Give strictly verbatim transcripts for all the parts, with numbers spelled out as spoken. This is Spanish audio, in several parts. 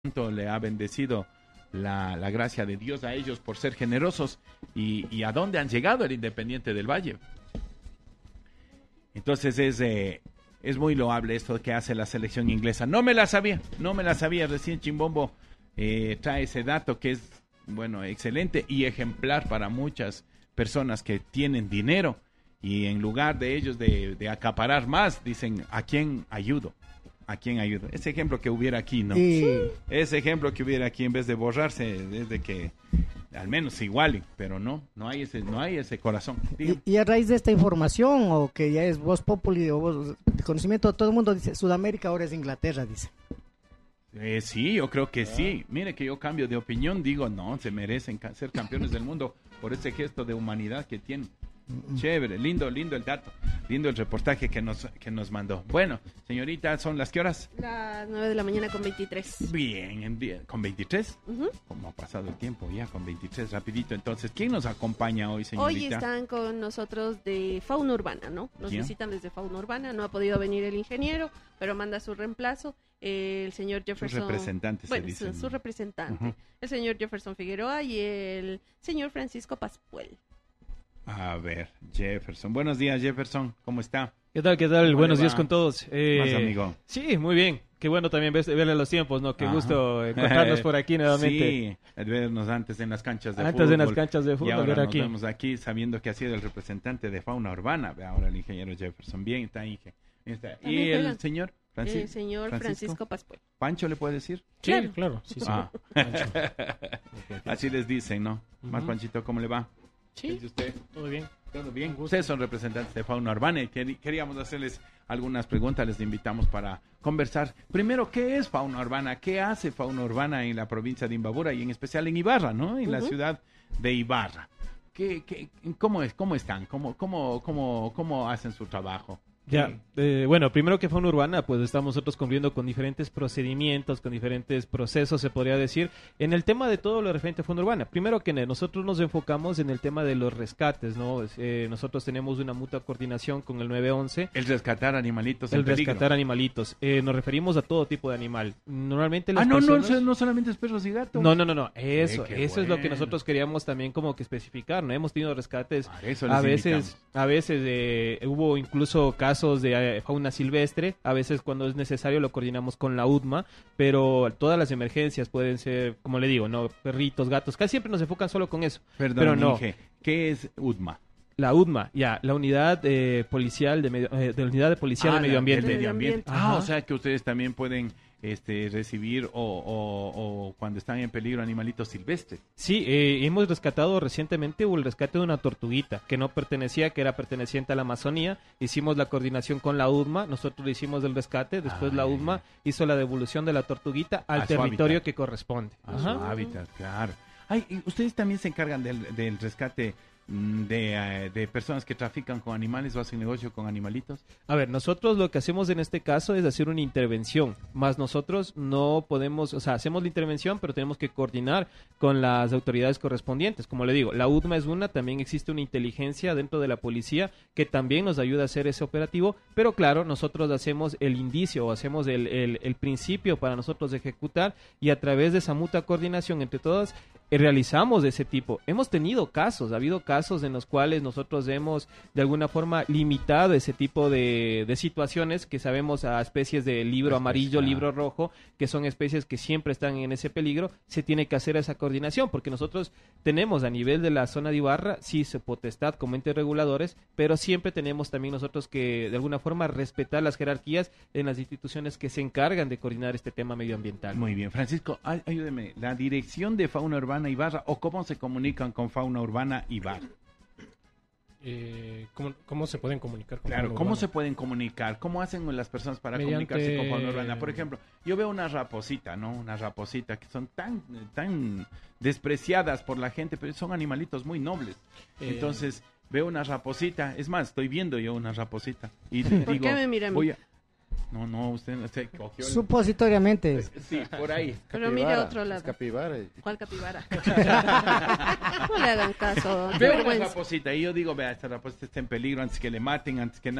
le ha bendecido la, la gracia de Dios a ellos por ser generosos y, y a dónde han llegado el Independiente del Valle. Entonces es, eh, es muy loable esto que hace la selección inglesa. No me la sabía, no me la sabía. Recién Chimbombo eh, trae ese dato que es, bueno, excelente y ejemplar para muchas personas que tienen dinero y en lugar de ellos de, de acaparar más, dicen, ¿a quién ayudo? ¿A quién ayudo? Ese ejemplo que hubiera aquí, ¿no? Y... Ese ejemplo que hubiera aquí en vez de borrarse, desde que al menos se igualen, pero no, no hay ese, no hay ese corazón. Y, y a raíz de esta información, o que ya es voz populi, o voz de conocimiento, todo el mundo dice, Sudamérica ahora es Inglaterra, dice. Eh, sí, yo creo que sí. Mire que yo cambio de opinión, digo, no, se merecen ca- ser campeones del mundo por ese gesto de humanidad que tienen. Chévere, lindo, lindo el dato, lindo el reportaje que nos que nos mandó. Bueno, señorita, ¿son las qué horas? Las nueve de la mañana con veintitrés. Bien, bien. ¿Con veintitrés? Uh-huh. ¿Cómo ha pasado el tiempo ya? Con veintitrés, rapidito. Entonces, ¿quién nos acompaña hoy, señorita? Hoy están con nosotros de Fauna Urbana, ¿no? Nos ¿Quién? visitan desde Fauna Urbana, no ha podido venir el ingeniero, pero manda su reemplazo, eh, el señor Jefferson. Su representante, bueno, se dice. su, su representante, Uh-huh. el señor Jefferson Figueroa y el señor Francisco Pascuel. A ver, Jefferson. Buenos días, Jefferson. ¿Cómo está? ¿Qué tal, qué tal? Buenos días va? con todos. Eh, Más amigo. Sí, muy bien. Qué bueno también ver- verle los tiempos, ¿no? Qué Ajá. gusto encontrarnos por aquí nuevamente. Sí, el vernos antes en las canchas de Antes fútbol. en las canchas de Y fútbol, ahora ver nos aquí. vemos aquí sabiendo que ha sido el representante de Fauna Urbana. Ve ahora el ingeniero Jefferson. Bien, está Inge. Está. ¿Y También el juegan. señor Francisco? El señor Francisco Pascuel. ¿Pancho le puede decir? Sí, Claro. claro. Sí, sí. Ah. Pancho. Así les dicen, ¿no? Más Ujú. Panchito, ¿cómo le va? Sí, ¿Es de usted? todo bien. ¿Todo bien? Ustedes son representantes de Fauna Urbana y quer- queríamos hacerles algunas preguntas, les invitamos para conversar. Primero, ¿qué es Fauna Urbana? ¿Qué hace Fauna Urbana en la provincia de Imbabura y en especial en Ibarra, ¿no? En la Ujú. ciudad de Ibarra. ¿Qué, qué, cómo, es, ¿Cómo están? ¿Cómo, cómo, cómo, cómo hacen su trabajo? Ya, eh, bueno, primero que Fauna Urbana, pues estamos nosotros cumpliendo con diferentes procedimientos, con diferentes procesos, se podría decir, en el tema de todo lo referente a Fauna Urbana. Primero que nada, nosotros nos enfocamos en el tema de los rescates, ¿no? Eh, nosotros tenemos una mutua coordinación con el nueve once. El rescatar animalitos El en peligro. rescatar animalitos. Eh, nos referimos a todo tipo de animal. Normalmente las Ah, no, personas... no, no solamente es perros y gatos. No, no, no, no, eso, Eh, qué eso es lo que bueno. nosotros queríamos también como que especificar, ¿no? Hemos tenido rescates, Para eso les a veces, invitamos. a veces eh, hubo incluso casos de eh, fauna silvestre, a veces cuando es necesario lo coordinamos con la U D M A, pero todas las emergencias pueden ser, como le digo, no, perritos, gatos, casi siempre nos enfocan solo con eso, Perdón, pero no. Inge, ¿qué es U D M A? La U D M A, ya, la unidad eh, policial de, medio, eh, de la unidad de policía Ah, de medio la- ambiente. del medio ambiente. Ah, Ajá. o sea que ustedes también pueden este, recibir o, o, o cuando están en peligro animalitos silvestres. Sí, eh, hemos rescatado recientemente hubo el rescate de una tortuguita que no pertenecía, que era perteneciente a la Amazonía. Hicimos la coordinación con la U D M A, nosotros le hicimos el rescate, después Ah, la ya, U D M A ya. hizo la devolución de la tortuguita al A su territorio hábitat. que corresponde. A Ajá. su hábitat, claro. Ay, y ustedes también se encargan del, del rescate mm, de, eh, de personas que trafican con animales o hacen negocio con animalitos. A ver, nosotros lo que hacemos en este caso es hacer una intervención, más nosotros no podemos, o sea, hacemos la intervención, pero tenemos que coordinar con las autoridades correspondientes. Como le digo, la U D M A es una, también existe una inteligencia dentro de la policía que también nos ayuda a hacer ese operativo, pero claro, nosotros hacemos el indicio o hacemos el, el, el principio para nosotros ejecutar y a través de esa mutua coordinación entre todas, eh, realizamos de ese tipo. Hemos tenido casos, ha habido casos en los cuales nosotros hemos de alguna forma limitado ese tipo de, de situaciones que sabemos a especies de libro Pues, amarillo, claro. libro rojo, que son especies que siempre están en ese peligro, se tiene que hacer esa coordinación, porque nosotros tenemos a nivel de la zona de Ibarra, sí, se potestad como entes reguladores, pero siempre tenemos también nosotros que de alguna forma respetar las jerarquías en las instituciones que se encargan de coordinar este tema medioambiental. Muy bien, Francisco, ay- ayúdeme. La dirección de Fauna Urbana Ibarra o cómo se comunican con Fauna Urbana Ibarra. Eh, ¿cómo, ¿Cómo se pueden comunicar con Claro, Fauna ¿cómo Urbana? se pueden comunicar? ¿Cómo hacen las personas para Mediante- comunicarse con Fauna Urbana? Por ejemplo, yo veo una raposita, ¿no? Una raposita que son tan, tan despreciadas por la gente, pero son animalitos muy nobles. Eh, Entonces, veo una raposita, es más, estoy viendo yo una raposita y digo, ¿Por qué me mira a mí? voy a... No, no, usted se cogió el- Supositoriamente. Sí, por ahí. Pero mire a otro lado. Capibara. ¿Cuál capibara? No le hagan caso. qué Veo una vergüenza. raposita y yo digo, vea, esta raposita está en peligro antes que le maten, antes que nada.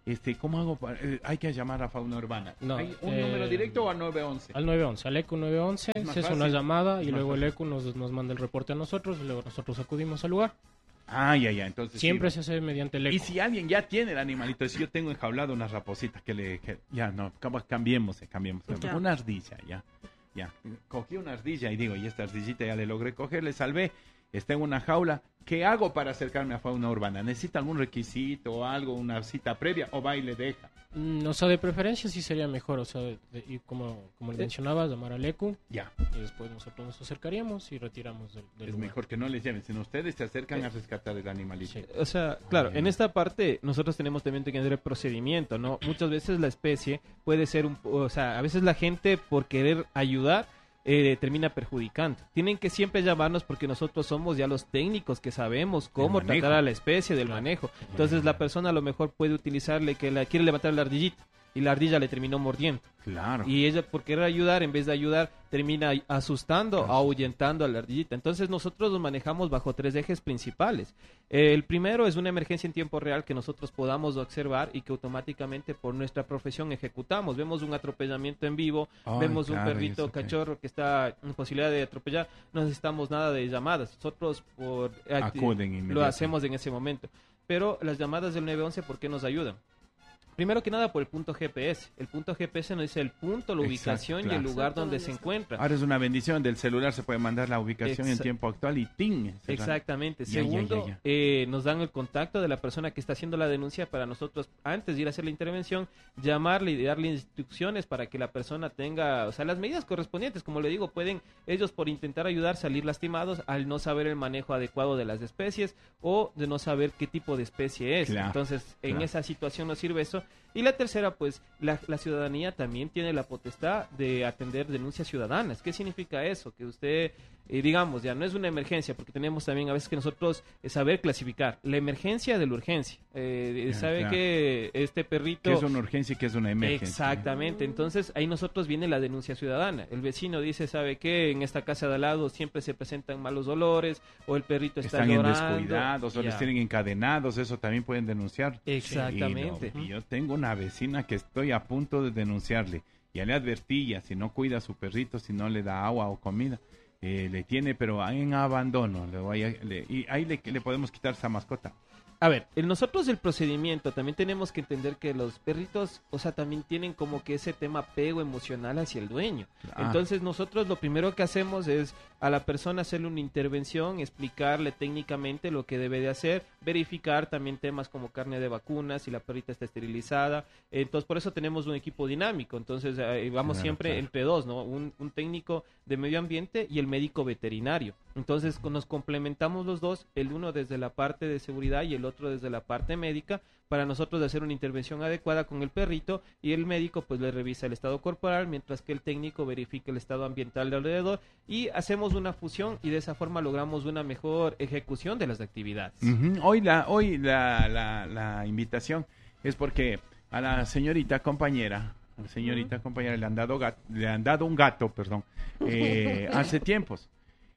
Este, ¿cómo hago? Para, eh, hay que llamar a Fauna Urbana. No, ¿Hay un eh, número directo o al nueve once? Al nueve once, al ECU nueve once, Es más se hace fácil. una llamada Es y más luego el fácil. ECU nos, nos manda el reporte a nosotros y luego nosotros acudimos al lugar. Ah, ya, ya, entonces Siempre sí. se hace mediante el Y ECU. si alguien ya tiene el animalito, si yo tengo enjaulado una raposita que le... Que, ya, no, cam- cambiemos, eh, cambiemos. Ya. Una ardilla, ya. Ya, cogí una ardilla y digo, y esta ardillita ya le logré coger, le salvé, está en una jaula. ¿Qué hago para acercarme a Fauna Urbana? ¿Necesita algún requisito o algo, una cita previa o va y le deja? Mm, o sea, de preferencia sí sería mejor, o sea, de- de- y como, como le Eh. mencionaba, llamar al ECU Ya, y después nosotros nos acercaríamos y retiramos del, del es lugar. mejor que no les lleven, sino ustedes se acercan a rescatar el animalito. Sí. O sea, claro, Ah, en ya. esta parte nosotros tenemos también que tener el procedimiento, ¿no? Muchas veces la especie puede ser un... O sea, a veces la gente por querer ayudar eh, termina perjudicando. Tienen que siempre llamarnos porque nosotros somos ya los técnicos que sabemos cómo manejo. tratar a la especie, del Claro. manejo. Entonces la persona a lo mejor puede utilizarle que la quiere levantar la ardillita y la ardilla le terminó mordiendo. Claro. Y ella por querer ayudar, en vez de ayudar, termina asustando, ahuyentando a la ardillita. Entonces nosotros nos manejamos bajo tres ejes principales. Eh, el primero es una emergencia en tiempo real que nosotros podamos observar y que automáticamente por nuestra profesión ejecutamos. Vemos un atropellamiento en vivo, Ay, vemos claro, un ¿y perrito eso qué? cachorro que está en posibilidad de atropellar, no necesitamos nada de llamadas. Nosotros por acti- Acuden lo inmediatamente. hacemos en ese momento. Pero las llamadas del nueve once, ¿por qué nos ayudan? Primero que nada por el punto G P S. El punto G P S nos dice el punto, la Exacto, ubicación y claro. el lugar Exacto, donde ¿dónde se está? encuentra. Ahora es una bendición, del celular se puede mandar la ubicación en Exa- tiempo actual y ¡ting! se da. Exactamente. Ya, ya, Segundo, ya, ya. eh, nos dan el contacto de la persona que está haciendo la denuncia para nosotros, antes de ir a hacer la intervención, llamarle y darle instrucciones para que la persona tenga, o sea, las medidas correspondientes. Como le digo, pueden ellos por intentar ayudar salir lastimados al no saber el manejo adecuado de las especies o de no saber qué tipo de especie es. Claro, Entonces, en claro. esa situación nos sirve eso. Y la tercera, pues, la, la ciudadanía también tiene la potestad de atender denuncias ciudadanas. ¿Qué significa eso? Que usted, eh, digamos, ya no es una emergencia, porque tenemos también a veces que nosotros eh, saber clasificar la emergencia de la urgencia. Eh, Ya, sabe claro. que este perrito... Que es una urgencia y que es una emergencia. Exactamente, entonces ahí nosotros viene la denuncia ciudadana. El vecino dice, ¿sabe qué? En esta casa de al lado siempre se presentan malos olores, o el perrito está Están en llorando. descuidados o les Ya. tienen encadenados, eso también pueden denunciar. Exactamente. Y, no, y yo tengo una vecina que estoy a punto de denunciarle. Ya le advertí, ya si no cuida a su perrito, si no le da agua o comida, eh, le tiene, pero en abandono. Le voy a- le- y ahí le, le podemos quitar esa mascota. A ver, el- nosotros el procedimiento también tenemos que entender que los perritos, o sea, también tienen como que ese tema apego emocional hacia el dueño. Ah. Entonces nosotros lo primero que hacemos es a la persona hacerle una intervención, explicarle técnicamente lo que debe de hacer, verificar también temas como carne de vacunas, si la perrita está esterilizada. Entonces por eso tenemos un equipo dinámico. Entonces eh, vamos Claro, siempre claro. entre dos, ¿no? Un, un técnico de medio ambiente y el médico veterinario. Entonces con- nos complementamos los dos, el uno desde la parte de seguridad y el otro desde la parte médica, para nosotros hacer una intervención adecuada con el perrito, y el médico pues le revisa el estado corporal, mientras que el técnico verifica el estado ambiental de alrededor, y hacemos una fusión y de esa forma logramos una mejor ejecución de las actividades. Ujú. Hoy, la, hoy la, la, la invitación es porque a la señorita compañera, a la señorita compañera le han dado, gat- le han dado un gato, perdón, eh, hace tiempos.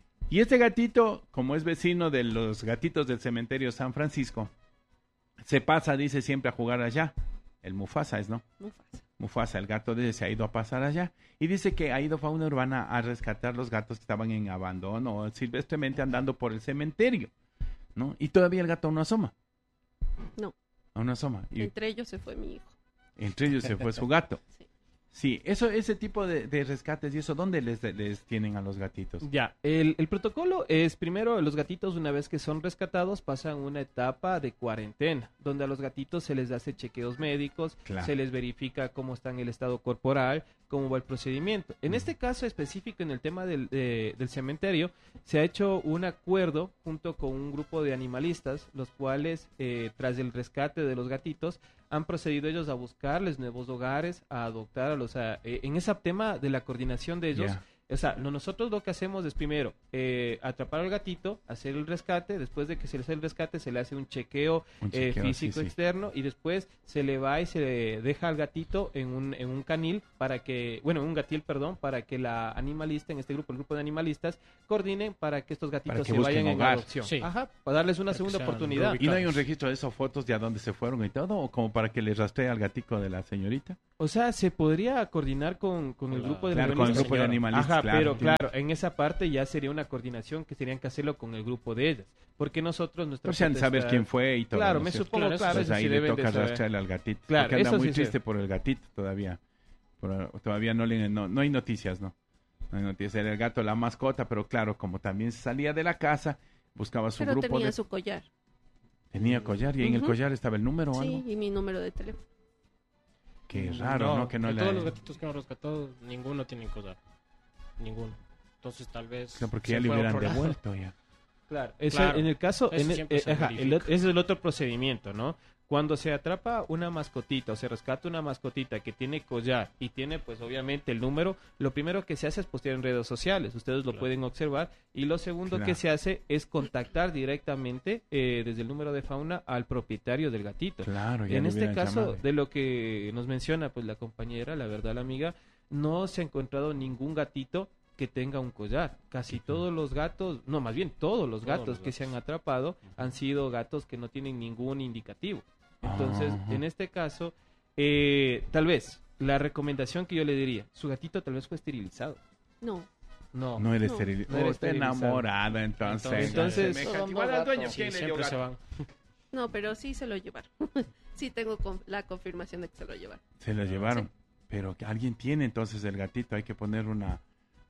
Y este gatito, como es vecino de los gatitos del cementerio San Francisco, se pasa, dice, siempre a jugar allá. El Mufasa es, ¿no? Mufasa. Mufasa, el gato de ese, se ha ido a pasar allá. Y dice que ha ido Fauna Urbana a rescatar los gatos que estaban en abandono o silvestremente andando por el cementerio, ¿no? Y todavía el gato no asoma. No. Aún no asoma. Y Entre ellos se fue mi hijo. entre ellos se fue su gato. Sí. Sí, eso, ese tipo de, de rescates y eso, ¿dónde les, les tienen a los gatitos? Ya, el, el protocolo es primero los gatitos una vez que son rescatados pasan una etapa de cuarentena, donde a los gatitos se les hace chequeos médicos, Claro. se les verifica cómo está en el estado corporal, cómo va el procedimiento. En este caso específico, en el tema del, de- del cementerio, se ha hecho un acuerdo junto con un grupo de animalistas, los cuales, eh, tras el rescate de los gatitos, han procedido ellos a buscarles nuevos hogares, a adoptar a los... a- eh, en ese tema de la coordinación de ellos, Ya. O sea, no- nosotros lo que hacemos es primero eh, atrapar al gatito, hacer el rescate, después de que se le hace el rescate se le hace un chequeo, Un eh, chequeo, físico sí, sí. externo y después se le va y se le deja al gatito en un, en un canil para que, bueno, en un gatil, perdón, para que la animalista, en este grupo, el grupo de animalistas, coordinen para que estos gatitos que se busquen vayan en hogar. adopción. Sí. Ajá, para darles una Para que segunda sean oportunidad. reubicados. ¿Y no hay un registro de esas fotos de a dónde se fueron y todo? ¿O como para que les rastree al gatico de la señorita? O sea, se podría coordinar con, con el Con la- grupo de Claro, con el animalistas. grupo de animalistas, Ajá, claro. pero Tiene- claro, en esa parte ya sería una coordinación que tenían que hacerlo con el grupo de ellas. Porque nosotros, nuestra Por si han de saber potestad- quién fue y todo. Claro, ¿no me es cierto? supongo, Claro, claro, eso Pues eso ahí sí le deben de toca saber. arrastrarle al gatito. Claro, porque anda eso muy sí sé. triste por el gatito todavía. Por- todavía no, le, no, no hay noticias, ¿no? No hay noticias. Era el gato, la mascota, pero claro, como también salía de la casa, buscaba su Pero grupo. tenía de- su collar. Tenía collar y en el Ujú. collar estaba el número o Sí, algo. y mi número de teléfono. Qué raro, ¿no? Que no de le... todos los gatitos que hemos rescatado, ninguno tiene collar. Ninguno. Entonces tal vez... O sea, porque se ya le fue a hubieran otro lado. devuelto ya. Claro, eso Claro, en el caso, eso en el- siempre eh, se ajá, el verifica. ot- ese es el otro procedimiento, ¿no? Cuando se atrapa una mascotita o se rescata una mascotita que tiene collar y tiene pues obviamente el número, lo primero que se hace es postear en redes sociales, ustedes lo Claro. pueden observar, y lo segundo Claro. que se hace es contactar directamente eh, desde el número de fauna al propietario del gatito. Claro, ya En le este hubieran caso, llamado. de lo que nos menciona pues la compañera, la verdad la amiga, no se ha encontrado ningún gatito que tenga un collar. Casi todos los gatos, no, más bien todos los Todos gatos los que se han gatos. atrapado han sido gatos que no tienen ningún indicativo. Entonces, Ajá. en este caso, eh, tal vez la recomendación que yo le diría, su gatito tal vez fue esterilizado. No. No, No era No. estéril. No era Oh, está esterilizado. enamorada, entonces. Entonces- Semejante. Igual al dueño, Sí, ¿quién le dio siempre gato? se van. No, pero sí se lo llevaron. Sí tengo con- la confirmación de que se lo llevaron. Se lo llevaron. Pero que alguien tiene entonces el gatito, hay que poner una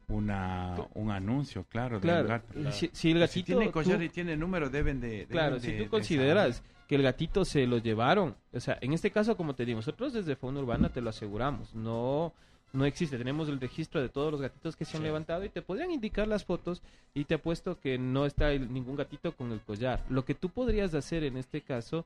una un anuncio, claro, del claro. gato. Claro. Si, si el Si gatito, tiene collar tú- y tiene número, deben de... deben claro, de- si de tú consideras saber. que el gatito se lo llevaron, o sea, en este caso, como te digo, nosotros desde Fauna Urbana te lo aseguramos, no no existe, tenemos el registro de todos los gatitos que se han Sí. levantado y te podrían indicar las fotos y te apuesto que no está el- ningún gatito con el collar. Lo que tú podrías hacer en este caso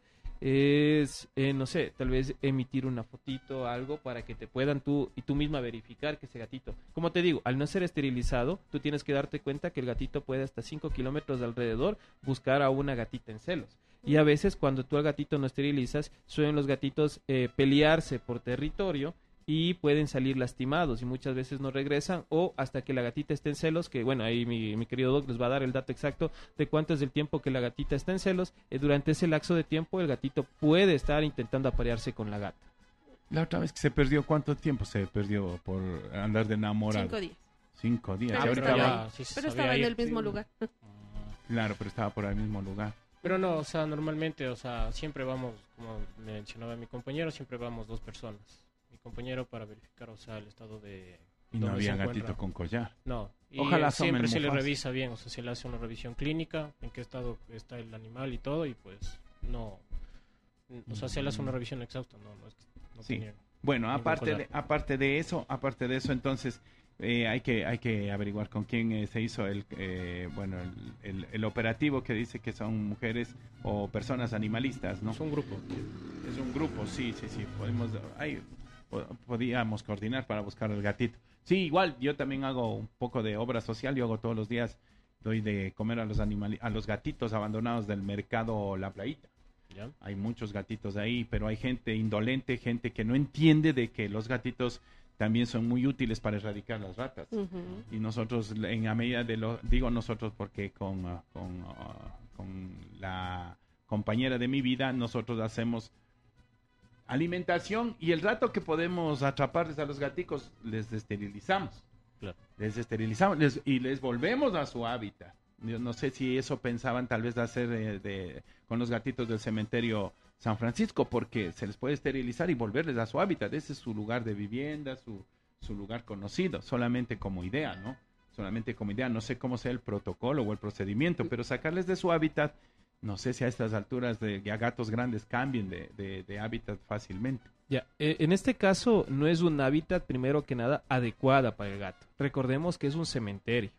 es, eh, no sé, tal vez emitir una fotito o algo para que te puedan tú y tú misma verificar que ese gatito, como te digo, al no ser esterilizado, tú tienes que darte cuenta que el gatito puede hasta cinco kilómetros de alrededor buscar a una gatita en celos. Y a veces cuando tú al gatito no esterilizas, suelen los gatitos eh, pelearse por territorio y pueden salir lastimados y muchas veces no regresan o hasta que la gatita esté en celos, que bueno, ahí mi, mi querido Doc les va a dar el dato exacto de cuánto es el tiempo que la gatita está en celos. Eh, durante ese lapso de tiempo el gatito puede estar intentando aparearse con la gata. La otra vez que se perdió, ¿cuánto tiempo se perdió por andar de enamorado? Cinco días. Cinco días. Pero Y ahorita estaba va- ahí. sí se Pero sabía estaba en ir. el mismo Sí. lugar. Claro, pero estaba por el mismo lugar. Pero no, o sea, normalmente, o sea, siempre vamos, como mencionaba mi compañero, siempre vamos dos personas. Mi compañero para verificar, o sea, el estado de... Y no dónde había se gatito encuentra. con collar. No, y Ojalá eh, siempre asomen se le mofas. revisa bien, o sea, se le hace una revisión clínica, en qué estado está el animal y todo, y pues no, o sea, se le hace una revisión exhausta, no, no es que no Sí. tenía- Bueno, Ningún aparte de, collar. aparte de eso, aparte de eso, entonces eh, hay que hay que averiguar con quién eh, se hizo el eh, bueno el, el- el operativo que dice que son mujeres o personas animalistas, ¿no? Es un grupo. Es un grupo, sí, sí, sí. Podemos, ahí, po- podíamos coordinar para buscar el gatito. Sí, igual, yo también hago un poco de obra social. Yo hago todos los días, doy de comer a los animali a los gatitos abandonados del mercado La Playita. ¿Ya? Hay muchos gatitos ahí, pero hay gente indolente, gente que no entiende de que los gatitos también son muy útiles para erradicar las ratas. Ujú. Y nosotros, en la medida de lo, digo nosotros porque con, ah, con, ah, con la compañera de mi vida, nosotros hacemos alimentación y el rato que podemos atraparles a los gaticos, les esterilizamos. Claro. Les esterilizamos les- y les volvemos a su hábitat. Yo no sé si eso pensaban tal vez de hacer eh, de, con los gatitos del cementerio San Francisco, porque se les puede esterilizar y volverles a su hábitat. Ese es su lugar de vivienda, su, su lugar conocido, solamente como idea, ¿no? Solamente como idea. No sé cómo sea el protocolo o el procedimiento, pero sacarles de su hábitat, no sé si a estas alturas de ya gatos grandes cambien de, de, de hábitat fácilmente. Ya, eh, en este caso no es un hábitat, primero que nada, adecuada para el gato. Recordemos que es un cementerio.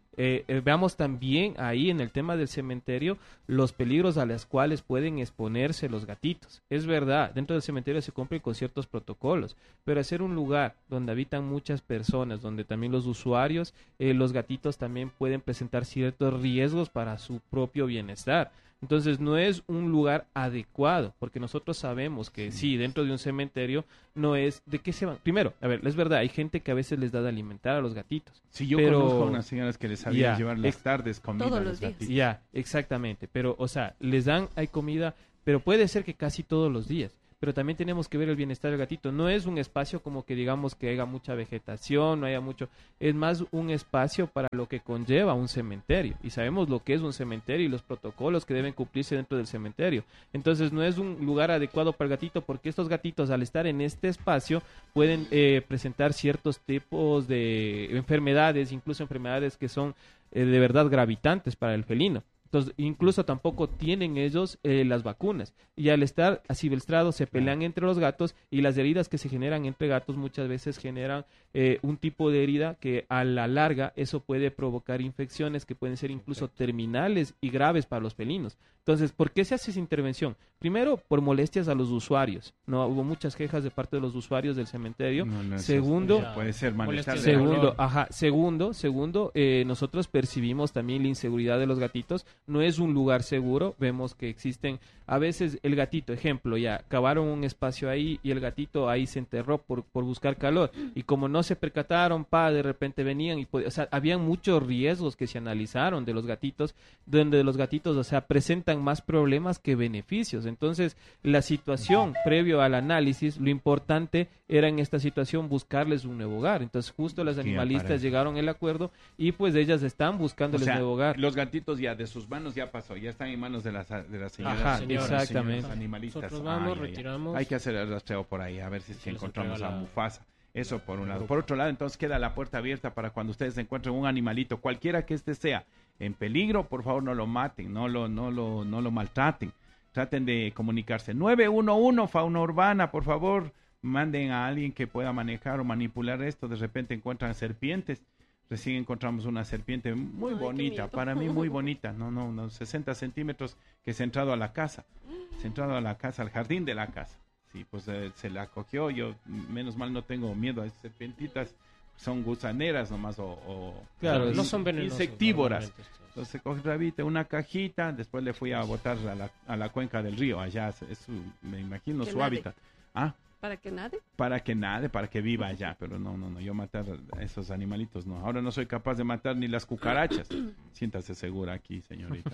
Eh, eh, veamos también ahí en el tema del cementerio los peligros a los cuales pueden exponerse los gatitos. Es verdad, dentro del cementerio se cumple con ciertos protocolos, pero hacer un lugar donde habitan muchas personas, donde también los usuarios, eh, los gatitos también pueden presentar ciertos riesgos para su propio bienestar. Entonces no es un lugar adecuado, porque nosotros sabemos que sí, dentro de un cementerio no es... ¿De qué se van? Primero, a ver, es verdad, hay gente que a veces les da de alimentar a los gatitos. Sí, yo pero... conozco a unas señoras que les sabían Ya, llevar las ex- tardes comida Todos a los los días. gatitos. Ya, exactamente, pero o sea, les dan, hay comida, pero puede ser que casi todos los días. Pero también tenemos que ver el bienestar del gatito. No es un espacio como que digamos que haya mucha vegetación, no haya mucho... Es más un espacio para lo que conlleva un cementerio. Y sabemos lo que es un cementerio y los protocolos que deben cumplirse dentro del cementerio. Entonces no es un lugar adecuado para el gatito porque estos gatitos al estar en este espacio pueden eh, presentar ciertos tipos de enfermedades, incluso enfermedades que son eh, de verdad gravitantes para el felino. Entonces, incluso tampoco tienen ellos eh, las vacunas. Y al estar asilvestrados se pelean entre los gatos y las heridas que se generan entre gatos muchas veces generan eh, un tipo de herida que a la larga eso puede provocar infecciones que pueden ser incluso terminales y graves para los felinos. Entonces, ¿por qué se hace esa intervención? Primero, por molestias a los usuarios. No hubo muchas quejas de parte de los usuarios del cementerio. No, no, eso Segundo, es- puede ser malestar molestias de de Segundo, dolor. ajá, segundo, segundo, eh, nosotros percibimos también la inseguridad de los gatitos. No es un lugar seguro. Vemos que existen, a veces el gatito, ejemplo, ya cavaron un espacio ahí y el gatito ahí se enterró por, por buscar calor. Y como no se percataron, pa, de repente venían y, pod- o sea, habían muchos riesgos que se analizaron de los gatitos, donde los gatitos, o sea, presentan más problemas que beneficios. Entonces, la situación previo al análisis, lo importante era en esta situación buscarles un nuevo hogar. Entonces, justo las Sí, animalistas aparece. llegaron al acuerdo y pues ellas están O buscándoles sea, nuevo hogar. los gatitos ya de sus manos ya pasó, ya están en manos de las, de las señoras. Ajá, señoras, exactamente. señoras animalistas. Nosotros vamos, Ay, ay, ay. retiramos. Hay que hacer el rastreo por ahí, a ver si es Se que les encontramos entrega a la- Mufasa. Eso por un lado. Por otro lado, entonces queda la puerta abierta para cuando ustedes encuentren un animalito, cualquiera que este sea, en peligro, por favor no lo maten, no lo, no lo, no lo maltraten. Traten de comunicarse. nueve uno uno, Fauna Urbana, por favor, manden a alguien que pueda manejar o manipular esto. De repente encuentran serpientes. Recién encontramos una serpiente muy Ay, qué bonita, miedo. para mí muy bonita. No, no, no, sesenta centímetros que se ha entrado a la casa. Se ha entrado a la casa, al jardín de la casa. Sí, pues eh, se la cogió. Yo, menos mal, no tengo miedo a esas serpientitas. Son gusaneras nomás o, o Claro, no in- son venenosos. insectívoras. normalmente estos. Entonces se coge rabita, una cajita, después le fui a botar a la, a la cuenca del río, allá es, es su, me imagino Que su nade. hábitat. Ah, Para que nade. para que nade, para que viva allá, pero no, no, no, yo matar a esos animalitos no. Ahora no soy capaz de matar ni las cucarachas. Siéntase segura aquí, señorita.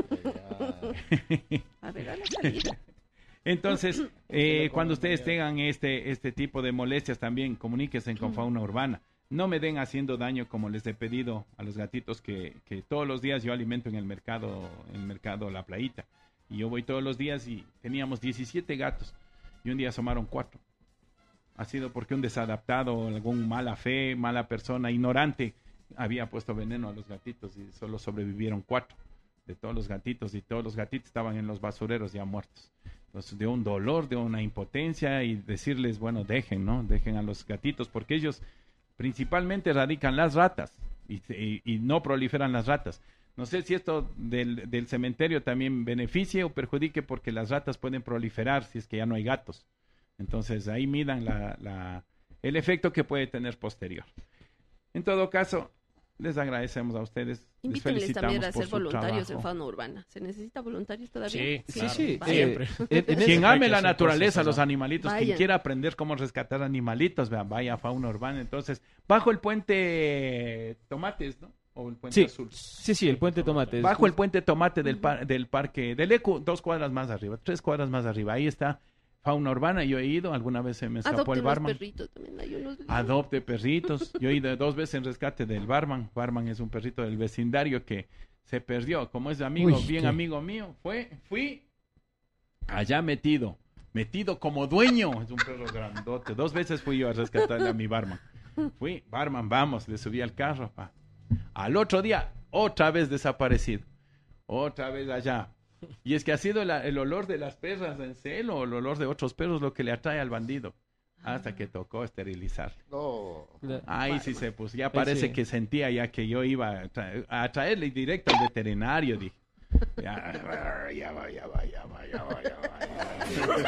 A ver, a la salida. Entonces, eh, cuando ustedes tengan este, este tipo de molestias también, comuníquense con Fauna Urbana. No me den haciendo daño como les he pedido a los gatitos que, que todos los días yo alimento en el mercado, en el mercado La Playita. Y yo voy todos los días y teníamos diecisiete gatos y un día asomaron cuatro. Ha sido porque un desadaptado, algún mala fe, mala persona, ignorante, había puesto veneno a los gatitos y solo sobrevivieron cuatro de todos los gatitos y todos los gatitos estaban en los basureros ya muertos. Entonces, de un dolor, de una impotencia y decirles, bueno, dejen, ¿no? Dejen a los gatitos porque ellos principalmente radican las ratas y, y- y no proliferan las ratas. No sé si esto del, del cementerio también beneficie o perjudique porque las ratas pueden proliferar si es que ya no hay gatos. Entonces ahí midan la, la, el efecto que puede tener posterior. En todo caso, les agradecemos a ustedes. Les Invítenles felicitamos también a por ser su voluntarios en trabajo. fauna urbana. ¿Se necesita voluntarios todavía? Sí, Sí, claro. sí, Vaya. Siempre. eh, en ese- Quien Hay ame que la hacer naturaleza, cosas, los ¿no? animalitos, quien Vayan. quiera aprender cómo rescatar animalitos, vean, vaya a Fauna Urbana. Entonces, bajo el puente Tomates, ¿no? O el puente Sí, azul. sí, sí, el puente Tomate. es Bajo el justo- puente Tomate del, par- del parque del Ecu, dos cuadras más arriba, tres cuadras más arriba. Ahí está Fauna Urbana. Yo he ido, alguna vez se me escapó Adopten el los barman. perritos también. Hay unos... Adopte perritos. Yo he ido dos veces en rescate del barman. Barman es un perrito del vecindario que se perdió. Como es amigo, Uy, bien qué- amigo mío, fue, fui allá metido. Metido como dueño. Es un perro grandote. Dos veces fui yo a rescatarle a mi barman. Fui, barman, vamos, le subí al carro. Pa. Al otro día, otra vez desaparecido. Otra vez allá. Y es que ha sido la- el olor de las perras en celo o el olor de otros perros lo que le atrae al bandido. hasta que tocó esterilizar. No. Ahí sí se puso. Ya parece sí. que sentía ya que yo iba a, tra- a traerle directo al veterinario, dije. Ya, ya va, ya va, ya va, ya va, ya va,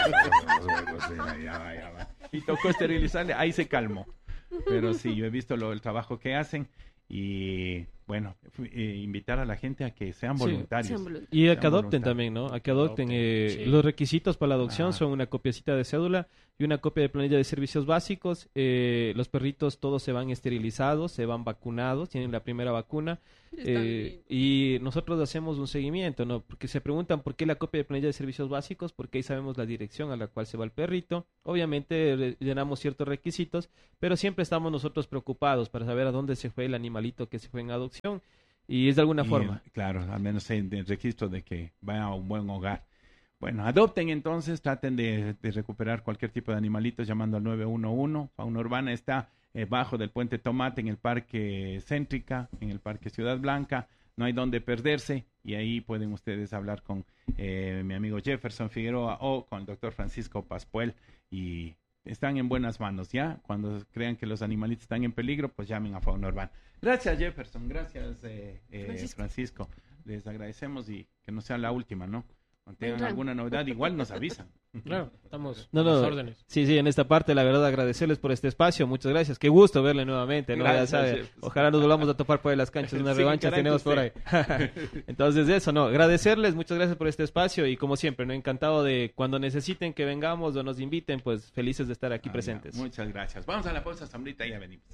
ya va, ya va. Y tocó esterilizarle, ahí se calmó. Pero sí, yo he visto lo, el trabajo que hacen y bueno, fu- eh, invitar a la gente a que sean Sí. voluntarios. Sean voluntarios. Y a Sean que adopten voluntarios. también, ¿no? A que adopten. eh, Sí. Los requisitos para la adopción Ah. son una copiecita de cédula y una copia de planilla de servicios básicos. Eh, los perritos todos se van esterilizados, se van vacunados, tienen la primera vacuna. Están eh, y nosotros hacemos un seguimiento, ¿no? Porque se preguntan por qué la copia de planilla de servicios básicos, porque ahí sabemos la dirección a la cual se va el perrito. Obviamente re- llenamos ciertos requisitos, pero siempre estamos nosotros preocupados para saber a dónde se fue el animalito que se fue en adopción. Y es de alguna Y, forma. Claro, al menos en el registro de que vaya a un buen hogar. Bueno, adopten entonces, traten de, de recuperar cualquier tipo de animalitos llamando al nueve uno uno. Fauna Urbana está eh, bajo del Puente Tomate en el Parque Céntrica, en el Parque Ciudad Blanca. No hay donde perderse y ahí pueden ustedes hablar con eh, mi amigo Jefferson Figueroa o con el doctor Francisco Paspuel y están en buenas manos, ¿ya? Cuando crean que los animalitos están en peligro, pues llamen a Fauna Urbana. Gracias, Jefferson. Gracias, eh, eh, Francisco. Francisco. Les agradecemos y que no sea la última, ¿no? Cuando tengan Vendrán. alguna novedad, igual nos avisan. Claro, estamos No, a las no, órdenes. sí, sí, en esta parte, la verdad, agradecerles por este espacio. Muchas gracias. Qué gusto verle nuevamente, ¿no? Gracias, Ya sabe, Jefferson. ojalá nos volvamos a topar por ahí las canchas. Unas Sí, revanchas caray, tenemos por ahí. usted. Entonces, eso, no. Agradecerles, muchas gracias por este espacio. Y como siempre, ¿no? Encantado de cuando necesiten que vengamos o nos inviten, pues felices de estar aquí Ah, presentes. ya. Muchas gracias. Vamos a la pausa, Sambrita, y ya venimos.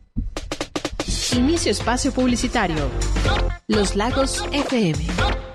Inicio espacio publicitario. Los Lagos F M.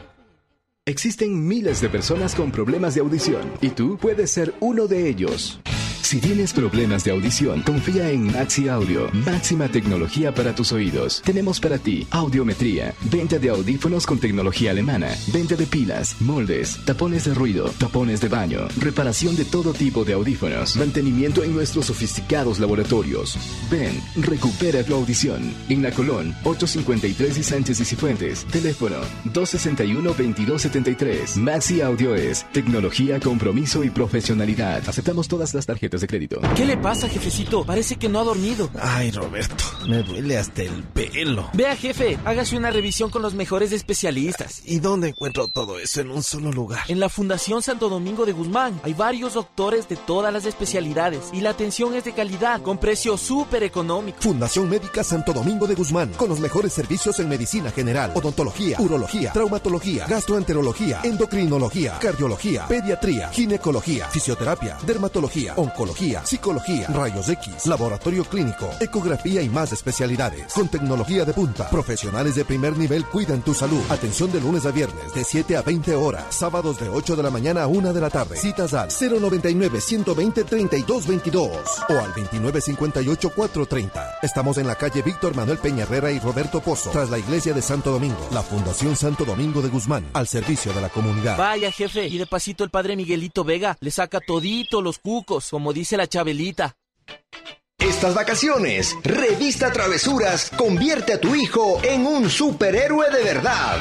Existen miles de personas con problemas de audición y tú puedes ser uno de ellos. Si tienes problemas de audición, confía en Maxi Audio, máxima tecnología para tus oídos. Tenemos para ti audiometría, venta de audífonos con tecnología alemana, venta de pilas, moldes, tapones de ruido, tapones de baño, reparación de todo tipo de audífonos, mantenimiento en nuestros sofisticados laboratorios. Ven, recupera tu audición. En La Colón, ochocientos cincuenta y tres y Sánchez y Cifuentes. Teléfono dos sesenta y uno, veintidós setenta y tres. Maxi Audio es tecnología, compromiso y profesionalidad. Aceptamos todas las tarjetas de crédito. ¿Qué le pasa, jefecito? Parece que no ha dormido. Ay, Roberto, me duele hasta el pelo. Vea, jefe, hágase una revisión con los mejores especialistas. ¿Y dónde encuentro todo eso en un solo lugar? En la Fundación Santo Domingo de Guzmán hay varios doctores de todas las especialidades y la atención es de calidad, con precio súper económico. Fundación Médica Santo Domingo de Guzmán, con los mejores servicios en medicina general, odontología, urología, traumatología, gastroenterología, endocrinología, cardiología, pediatría, ginecología, fisioterapia, dermatología, oncología, psicología, rayos X, laboratorio clínico, ecografía y más especialidades. Con tecnología de punta, profesionales de primer nivel cuidan tu salud. Atención de lunes a viernes de siete a veinte horas, sábados de ocho de la mañana a una de la tarde. Citas al cero noventa y nueve, ciento veinte, treinta y dos veintidós o al veintinueve cincuenta y ocho, cuatrocientos treinta. Estamos en la calle Víctor Manuel Peña Herrera y Roberto Pozo, tras la iglesia de Santo Domingo. La Fundación Santo Domingo de Guzmán, al servicio de la comunidad. Vaya, jefe, y de pasito el padre Miguelito Vega le saca todito los cucos, como dice la Chabelita. Estas vacaciones, Revista Travesuras convierte a tu hijo en un superhéroe de verdad.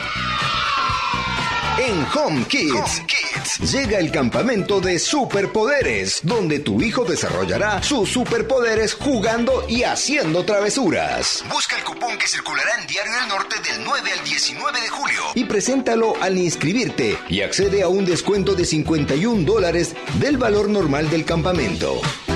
En Home Kids, Home Kids llega el campamento de superpoderes, donde tu hijo desarrollará sus superpoderes jugando y haciendo travesuras. Busca el cupón que circulará en Diario del Norte del nueve al diecinueve de julio y preséntalo al inscribirte y accede a un descuento de cincuenta y un dólares del valor normal del campamento.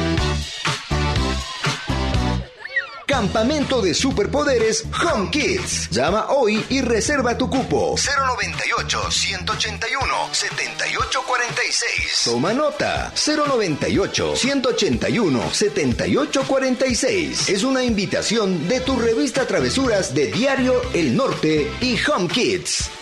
Campamento de Superpoderes Home Kids. Llama hoy y reserva tu cupo. cero noventa y ocho, ciento ochenta y uno, setenta y ocho cuarenta y seis. Toma nota. cero noventa y ocho, ciento ochenta y uno, setenta y ocho cuarenta y seis. Es una invitación de tu revista Travesuras de Diario El Norte y Home Kids.